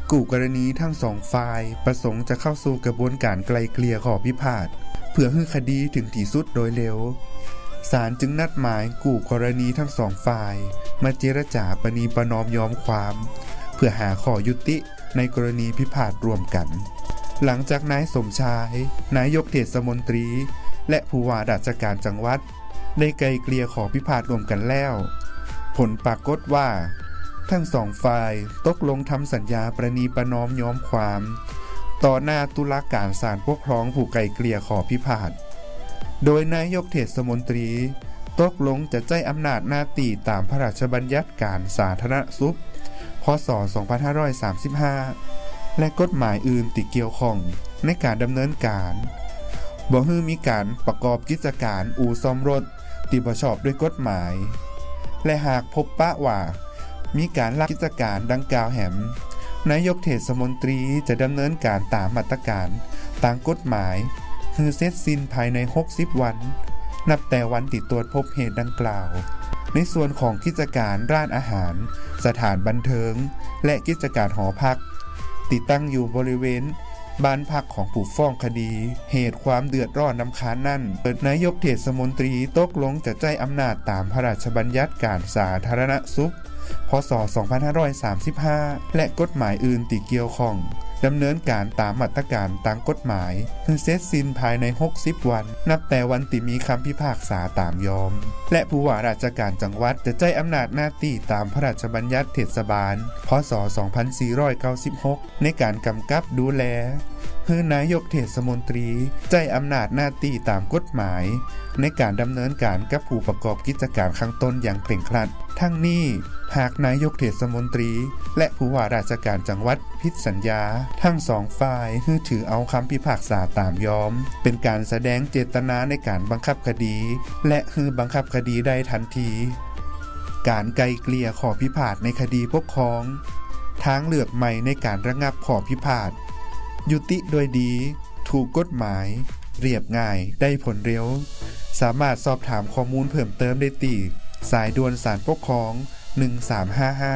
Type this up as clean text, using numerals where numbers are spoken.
คู่กรณีทั้งสองฝ่ายประสงค์จะเข้าสู่กระบวนการไกล่เกลี่ยข้อพิพาทเพื่อให้คดีถึงที่สุดโดยเร็วศาลจึงนัดหมายคู่กรณีทั้งสองฝ่ายมาเจรจาประนีประนอมยอมความเพื่อหาข้อยุติในกรณีพิพาทรวมกันหลังจากนายสมชายนายกเทศมนตรีและผู้ว่าราชการจังหวัดได้ไกล่เกลี่ยข้อพิพาทรวมกันแล้วผลปรากฏว่าทั้งสองฝ่ายตกลงทำสัญญาประนีประนอมยอมความต่อหน้าตุลาการศาลปกครองผู้ไกล่เกลี่ยข้อพิพาทโดยนายกเทศมนตรีตกลงจะใช้อำนาจหน้าที่ตามพระราชบัญญัติการสาธารณสุขพ.ศ. 2535และกฎหมายอื่นที่เกี่ยวข้องในการดำเนินการบ่ให้มีการประกอบกิจการอู่ซ่อมรถที่บ่ชอบด้วยกฎหมายและหากพบปะว่ามีการลักกิจการดังกล่าวแห่งนายกเทศมนตรีจะดำเนินการตามมาตรการตามกฎหมายคือเสร็จสิ้นภายใน60วันนับแต่วันที่ตรวจพบเหตุดังกล่าวในส่วนของกิจการร้านอาหารสถานบันเทิงและกิจการหอพักติดตั้งอยู่บริเวณบ้านพักของผู้ฟ้องคดีเหตุความเดือดร้อนรำคาญนั่นนายกเทศมนตรีตกลงจะใช้อำนาจตามพระราชบัญญัติการสาธารณสุขพ.ศ. 2535และกฎหมายอื่นที่เกี่ยวข้องดำเนินการตามมาตรการตามกฎหมายคือเสร็จสิ้นภายใน60วันนับแต่วันที่มีคำพิพากษาตามยอมและผู้ว่าราชการจังหวัดจะใช้อำนาจหน้าที่ตามพระราชบัญญัติเทศบาลพ.ศ. 2496ในการกำกับดูแลเพื่อนายกเทศมนตรีใช้อำนาจหน้าที่ตามกฎหมายในการดำเนินการกับผู้ประกอบกิจการข้างต้นอย่างเคร่งครัดทั้งนี้หากนายกเทศมนตรีและผู้ว่าราชการจังหวัดผิดสัญญาทั้งสองฝ่ายถือเอาคำพิพากษาตามยอมเป็นการแสดงเจตนาในการบังคับคดีและบังคับคดีได้ทันทีการไกล่เกลี่ยข้อพิพาทในคดีปกครองทางเลือกใหม่ในการระงับข้อพิพาทยุติโดยดีถูกกฎหมายเรียบง่ายได้ผลเร็วสามารถสอบถามข้อมูลเพิ่มเติมได้ที่สายด่วนศาลปกครอง1355